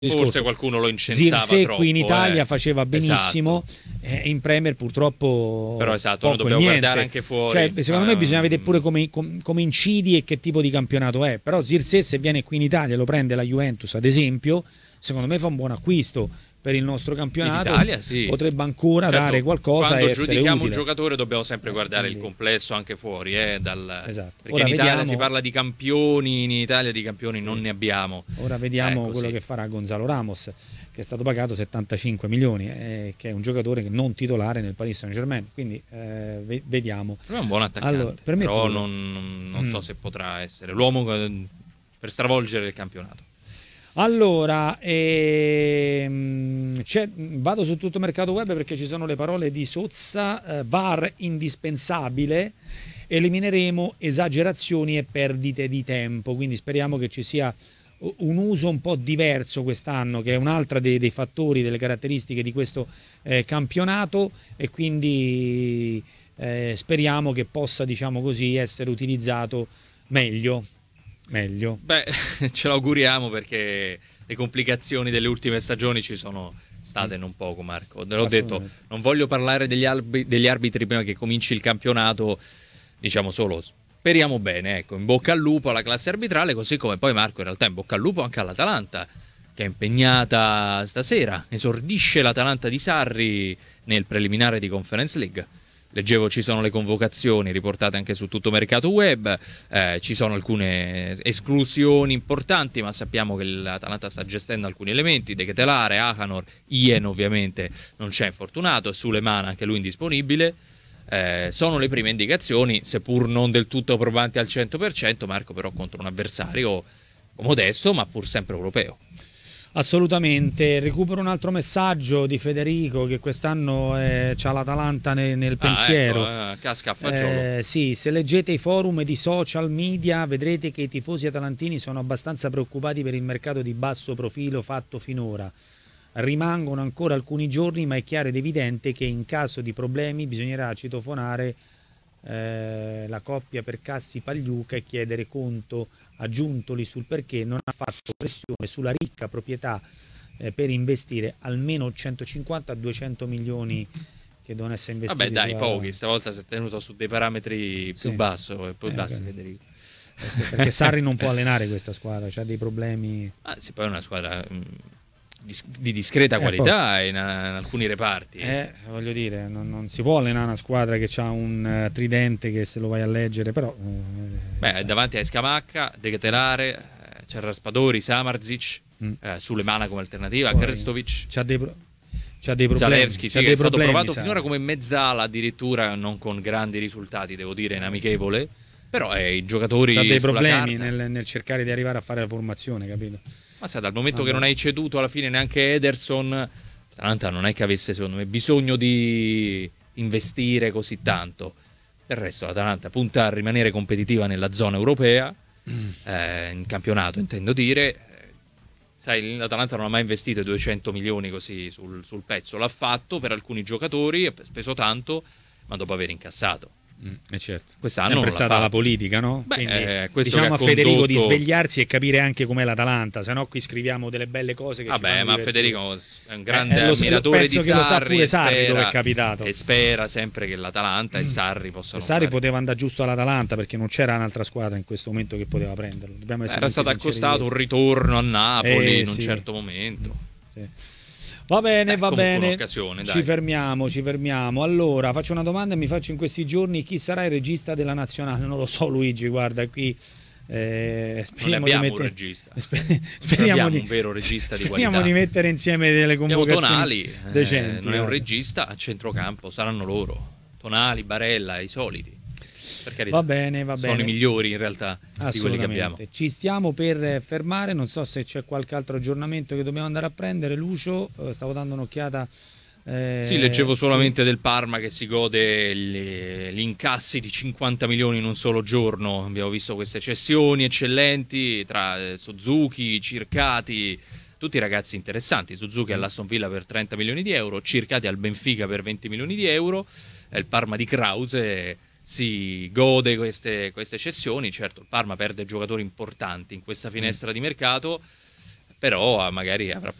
Forse qualcuno lo incensava Zirkzee troppo. Qui in Italia faceva benissimo, esatto. in Premier purtroppo. Però esatto, noi dobbiamo guardare anche fuori. Cioè, secondo me bisogna vedere pure come incidi e che tipo di campionato è. Però Zirkzee, se viene qui in Italia e lo prende la Juventus, ad esempio, secondo me fa un buon acquisto per il nostro campionato. In Italia, sì. Potrebbe ancora dare qualcosa e essere utile. Quando giudichiamo un giocatore dobbiamo sempre guardare il complesso anche fuori, esatto. Perché ora in Italia si parla di campioni, in Italia di campioni non ne abbiamo. Ora vediamo quello che farà Gonzalo Ramos, che è stato pagato 75 milioni, che è un giocatore non titolare nel Paris Saint-Germain, quindi vediamo. È un buon attaccante, allora, per me però non so se potrà essere l'uomo per stravolgere il campionato. Allora, vado su Tutto Mercato Web perché ci sono le parole di Sozza. VAR indispensabile, elimineremo esagerazioni e perdite di tempo, quindi speriamo che ci sia un uso un po' diverso quest'anno, che è un'altra dei fattori, delle caratteristiche di questo campionato, e quindi speriamo che possa, diciamo così, essere utilizzato meglio. Beh, ce l'auguriamo, perché le complicazioni delle ultime stagioni ci sono state non poco, Marco. Te l'ho detto, non voglio parlare degli arbitri prima che cominci il campionato, diciamo solo speriamo bene, ecco, in bocca al lupo alla classe arbitrale, così come poi, Marco, in realtà in bocca al lupo anche all'Atalanta, che è impegnata stasera, esordisce l'Atalanta di Sarri nel preliminare di Conference League. Leggevo, ci sono le convocazioni riportate anche su Tutto Mercato Web, ci sono alcune esclusioni importanti, ma sappiamo che l'Atalanta sta gestendo alcuni elementi, De Ketelare, Akanor, Ien ovviamente non c'è infortunato, Suleiman anche lui indisponibile. Sono le prime indicazioni, seppur non del tutto probanti al 100%, Marco, però contro un avversario modesto ma pur sempre europeo. Assolutamente. Recupero un altro messaggio di Federico, che quest'anno c'ha l'Atalanta nel pensiero. Casca a fagiolo. Sì, se leggete i forum e i social media vedrete che i tifosi atalantini sono abbastanza preoccupati per il mercato di basso profilo fatto finora. Rimangono ancora alcuni giorni, ma è chiaro ed evidente che in caso di problemi bisognerà citofonare la coppia Percassi-Pagliuca e chiedere conto a Giuntoli sul perché non ha fatto pressione sulla ricca proprietà per investire almeno 150-200 milioni che devono essere investiti. Vabbè, dai, pochi, stavolta si è tenuto su dei parametri più bassi, Federico. Sì, perché Sarri non può allenare questa squadra, c'ha dei problemi. Sì, poi è una squadra di discreta qualità in alcuni reparti. Voglio dire, non si può allenare una squadra che ha un tridente che, se lo vai a leggere, però davanti a Scamacca, De Ketelare, c'è Raspadori, Samardzic, Sulemana come alternativa, Krstovic, c'ha dei problemi. Zalewski, che è stato provato finora come mezzala, addirittura non con grandi risultati, devo dire, in amichevole, però i giocatori c'ha dei problemi nel cercare di arrivare a fare la formazione, capito? Ma sai, dal momento che non hai ceduto alla fine neanche Ederson, l'Atalanta non è che avesse, secondo me, bisogno di investire così tanto. Del resto l'Atalanta punta a rimanere competitiva nella zona europea, in campionato intendo dire. Sai, l'Atalanta non ha mai investito i 200 milioni così sul pezzo, l'ha fatto per alcuni giocatori, ha speso tanto, ma dopo aver incassato. Certo. Quest'anno è stata la politica, no? Beh, diciamo a Federico di svegliarsi e capire anche com'è l'Atalanta, se no qui scriviamo delle belle cose che ma Federico è un grande ammiratore di Sarri, lo sa pure Sarri dove è capitato, e spera sempre che l'Atalanta e Sarri possano Sarri poteva andare giusto all'Atalanta, perché non c'era un'altra squadra in questo momento che poteva prenderlo. Era stato accostato un ritorno a Napoli in un certo momento. Va bene, Dai. Ci fermiamo. Allora, faccio una domanda e mi faccio in questi giorni: chi sarà il regista della nazionale? Non lo so, Luigi, guarda qui. Non abbiamo un regista. Speriamo un vero regista di qualità. Speriamo di mettere insieme delle convocazioni decenti. Non è un regista, a centrocampo saranno loro. Tonali, Barella, i soliti. Per carità, va bene. Sono i migliori in realtà di quelli che abbiamo. Ci stiamo per fermare, non so se c'è qualche altro aggiornamento che dobbiamo andare a prendere. Lucio, stavo dando un'occhiata. Sì, leggevo solamente del Parma che si gode gli incassi di 50 milioni in un solo giorno. Abbiamo visto queste cessioni eccellenti tra Suzuki, Circati, tutti ragazzi interessanti. Suzuki all'Aston Villa per 30 milioni di euro, Circati al Benfica per 20 milioni di euro. Il Parma di Krause si gode queste cessioni. Certo, il Parma perde giocatori importanti in questa finestra di mercato, però magari avrà